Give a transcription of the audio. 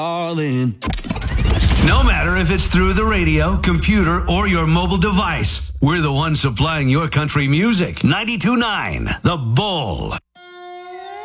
All in. No matter if it's through the radio, computer, or your mobile device, we're the ones supplying your country music. 92.9 The Bull.